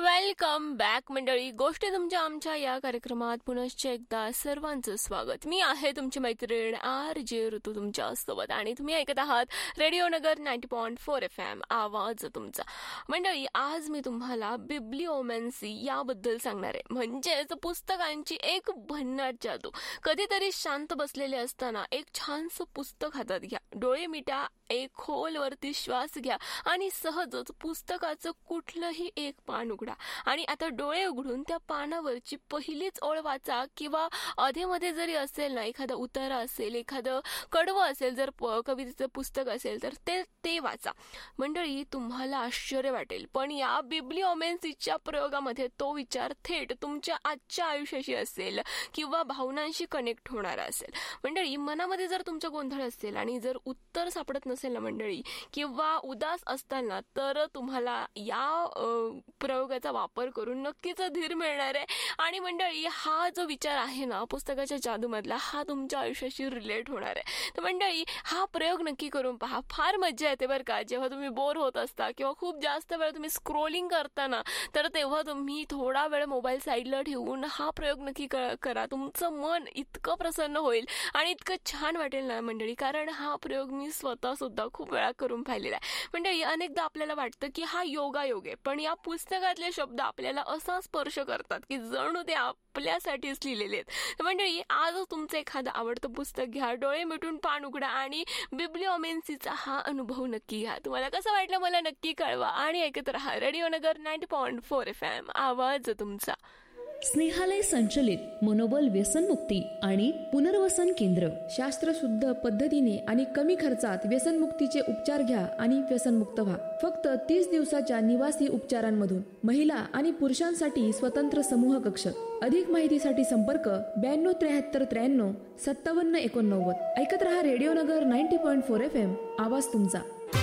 Welcome back मंडळी. गोष्टी तुमच्या आमच्या या कार्यक्रमात पुनश्च एकदा सर्वांचं स्वागत. मी आहे तुमची मैत्रीण RJ ऋतू तुमच्या सोबत आणि तुम्ही ऐकत आहात रेडिओ नगर 90.4 FM आवाज तुमचा. मंडळी, आज मी तुम्हाला बिब्लिओमॅन्सी याबद्दल सांगणार आहे. म्हणजेच पुस्तकांची एक भन्नाट जादू. कधीतरी शांत बसलेले असताना एक छानसं पुस्तक हातात घ्या, डोळे मिटा, एक खोलवरती श्वास घ्या आणि सहजच पुस्तकाचं कुठलंही एक पान उघडा आणि आता डोळे उघडून त्या पानावरची पहिलीच ओळ वाचा किंवा अधेमध्ये जरी असेल ना, एखादा उतारा असेल, एखादं कडवं असेल, जर कवितेचं पुस्तक असेल तर ते वाचा. मंडळी, तुम्हाला आश्चर्य वाटेल, पण या बिब्लिओमॅन्सीच्या प्रयोगामध्ये तो विचार थेट तुमच्या आजच्या आयुष्याशी असेल किंवा भावनांशी कनेक्ट होणारा असेल. मंडळी, मनामध्ये जर तुमचा गोंधळ असेल आणि जर उत्तर सापडत नसेल ना मंडळी, किंवा उदास असताना, तर तुम्हाला या प्रयोगाचा वापर करून नक्कीच धीर मिळणार आहे. आणि मंडळी, हा जो विचार आहे ना पुस्तकाच्या जादूमधला, हा तुमच्या आयुष्याशी रिलेट होणार आहे. तर मंडळी, हा प्रयोग नक्की करून पहा. फार मजा येते बरं का. जेव्हा तुम्ही बोर होत असता किंवा खूप जास्त वेळ तुम्ही स्क्रोलिंग करताना, तर तेव्हा तुम्ही थोडा वेळ मोबाईल साईडला ठेवून हा प्रयोग नक्की करा. तुमचं मन इतकं प्रसन्न होईल आणि इतकं छान वाटेल ना मंडळी, कारण हा प्रयोग मी स्वतः सुद्धा खूप वेळा करून पाहिलेला आहे. मंडळी, अनेकदा आपल्याला वाटतं की हा योगायोग आहे, पण या पुस्तकातले शब्द आपल्याला असा स्पर्श करतात की जणू ते आपल्यासाठीच लिहिलेले आहेत. मंडळी, आज तुमचं एखादं आवडतं पुस्तक घ्या, डोळे मिटून पान उघडा आणि बिब्लिओमॅन्सीचा हा अनुभव नक्की घ्या. तुम्हाला कसं वाटलं मला नक्की कळवा आणि ऐकत रहा रेडिओ नगर 90.4 FM आवाज तुमचा. स्नेहालय संचलित मनोबल व्यसनमुक्ती आणि पुनर्वसन केंद्र. शास्त्रशुद्ध पद्धतीने आणि कमी खर्चात व्यसनमुक्तीचे उपचार घ्या आणि व्यसनमुक्त व्हा. फक्त 30 दिवसाच्या निवासी उपचारांमधून महिला आणि पुरुषांसाठी स्वतंत्र समूह कक्ष. अधिक माहितीसाठी संपर्क 927393 5789. ऐकत रहा रेडिओ नगर 90.4 FM आवाज तुमचा.